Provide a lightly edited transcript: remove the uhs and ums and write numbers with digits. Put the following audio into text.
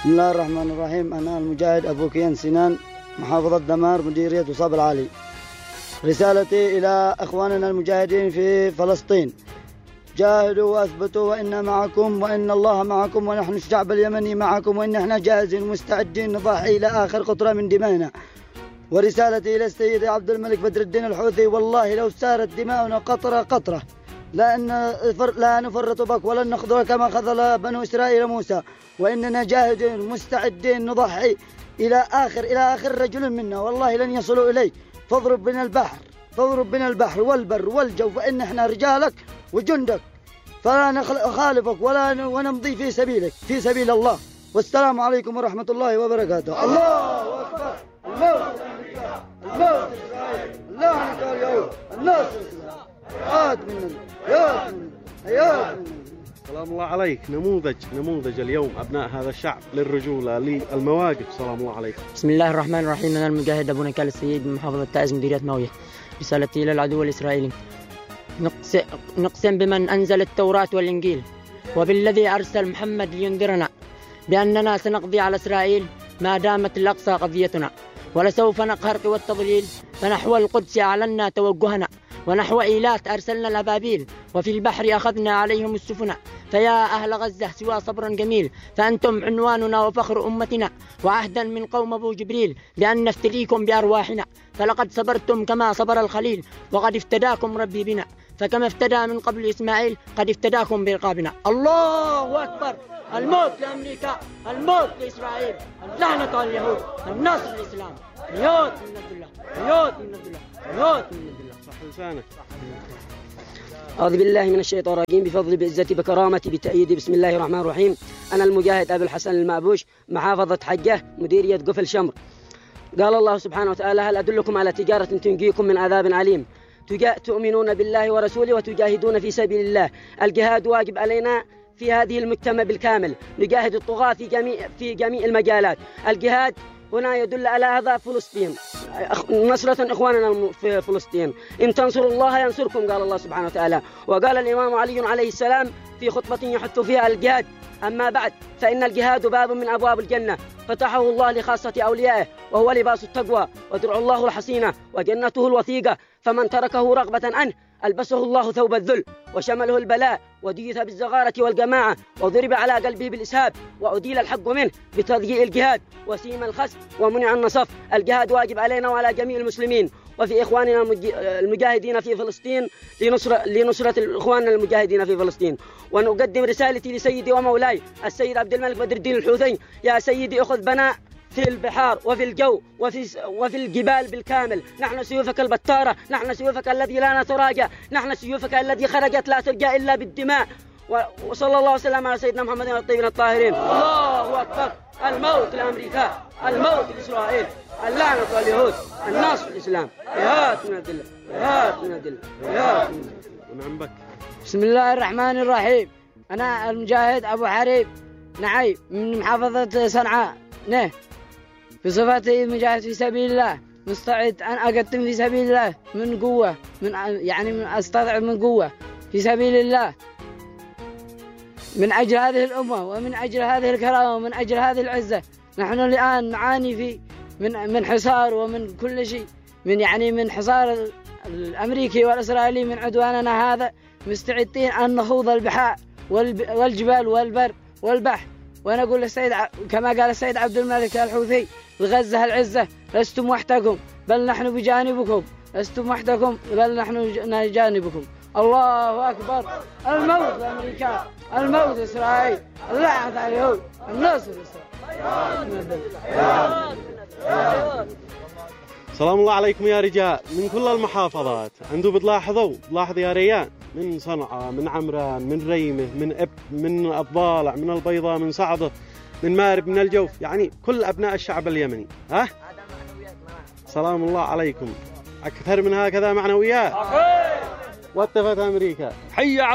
بسم الله الرحمن الرحيم. أنا المجاهد أبو كيان سنان، محافظة دمار، مديرية وصاب العالي. رسالتي إلى أخواننا المجاهدين في فلسطين: جاهدوا وأثبتوا وإنا معكم وإن الله معكم ونحن الشعب اليمني معكم وإن احنا جاهزين ومستعدين نضحي إلى آخر قطرة من دمائنا. ورسالتي إلى السيد عبد الملك بدر الدين الحوثي: والله لو سارت دماؤنا قطرة قطرة لا نفرط بك ولن نخذل كما خذل بنو إسرائيل موسى، وإننا جاهدين مستعدين نضحي إلى آخر رجل منا، والله لن يصلوا إليه. فاضرب بنا البحر والبر والجو، فإن احنا رجالك وجندك، فلا نخالفك ونمضي في سبيلك في سبيل الله. والسلام عليكم ورحمة الله وبركاته. الله أكبر. الموت لأمريكا، الموت لإسرائيل، اللعنة اليهود، النصر الإسلام. حياة مننا. سلام الله عليك. نموذج اليوم أبناء هذا الشعب للرجولة للمواقف. سلام الله عليك. بسم الله الرحمن الرحيم. أنا المجاهد أبو نكال السيد من محافظة تعز، مديرية ماوية. رسالتي إلى العدو الإسرائيلي: نقسم بمن أنزل التوراة والإنجيل وبالذي أرسل محمد لينذرنا بأننا سنقضي على إسرائيل ما دامت الأقصى قضيتنا، ولسوف نقهر قوى التضليل، فنحو القدس أعلنا توجهنا، ونحو إيلات أرسلنا الأبابيل، وفي البحر أخذنا عليهم السفن. فيا أهل غزة سوى صبر جميل، فأنتم عنواننا وفخر أمتنا، وعهدا من قوم أبو جبريل بأن نفتديكم بأرواحنا، فلقد صبرتم كما صبر الخليل، وقد افتداكم ربي بنا، فكما افتدى من قبل إسماعيل قد افتداكم برقابنا. الله أكبر. الموت لأمريكا، الموت لإسرائيل، اللعنة على اليهود، النصر الإسلام. حياة من عبد الله، حياة من عبد الله، حياة من عبد الله. صح لسانك. أعوذ بالله من الشيطان الرجيم. بفضل بعزتي بكرامتي بتأييدي، بسم الله الرحمن الرحيم. أنا المجاهد أبو الحسن المعبوش، محافظة حجة، مديرية قفل شمر. قال الله سبحانه وتعالى: هل أدلكم على تجارة تنجيكم من عذاب عليم؟ تؤمنون بالله ورسوله وتجاهدون في سبيل الله. الجهاد واجب علينا في هذه المجتمع بالكامل، نجاهد الطغاة في جميع المجالات. الجهاد هنا يدل على هذا فلسطين، نصرة إخواننا في فلسطين. إن تنصروا الله ينصركم، قال الله سبحانه وتعالى. وقال الإمام علي عليه السلام في خطبة يحث فيها الجهاد: أما بعد فإن الجهاد باب من أبواب الجنة، فتحه الله لخاصة أوليائه، وهو لباس التقوى ودرع الله الحصينة وجنته الوثيقة، فمن تركه رغبة عنه ألبسه الله ثوب الذل وشمله البلاء، وديث بالزغارة والجماعة، وضرب على قلبه بالإسهاب، وأديل الحق منه بتضييع الجهاد، وسيم الخسف ومنع النصف. الجهاد واجب علينا وعلى جميع المسلمين وفي إخواننا المجاهدين في فلسطين، لنصرة إخواننا المجاهدين في فلسطين. ونقدم رسالتي لسيدي ومولاي السيد عبد الملك بدر الدين الحوثي: يا سيدي أخذ بناء في البحار وفي الجو وفي الجبال بالكامل. نحن سيوفك البتارة، نحن سيوفك الذي لا نتراجع، نحن سيوفك الذي خرجت لا ترجع إلا بالدماء. وصلى الله وسلم على سيدنا محمد الطيبين الطاهرين. الله أكبر. الموت لأمريكا، الموت لإسرائيل، اللعنة على اليهود، النصر الإسلام. حياة من عبد الله، حياة من عبد الله، حياة من ونعم بك. بسم الله الرحمن الرحيم. أنا المجاهد أبو حريب نعيم من محافظة صنعاء، في صفتي مجاهد في سبيل الله، مستعد أن أقدم في سبيل الله من قوة، من أستضعف من قوة في سبيل الله، من أجل هذه الأمة ومن أجل هذه الكرامة ومن أجل هذه العزة. نحن الآن نعاني من حصار ومن كل شيء، من حصار الأمريكي والإسرائيلي، من عدواننا هذا، مستعدين أن نخوض البحار والجبال والبر والبحر. ونقول للسيد كما قال السيد عبد الملك الحوثي لغزة العزة: لستم وحدكم بل نحن بجانبكم، لستم وحدكم بل نحن بجانبكم. الله أكبر. الموت لأمريكا، الموت لإسرائيل، اللعنة على اليهود، النصر لإسرائيل. سلام الله عليكم يا رجال من كل المحافظات. عنده بتلاحظ يا ريان، من صنعاء، من عمران، من ريمه، من الضالع، من البيضاء، من صعده، من مارب، من الجوف، يعني كل أبناء الشعب اليمني. سلام الله عليكم. أكثر من هكذا معنويات. واتفقت أمريكا. حي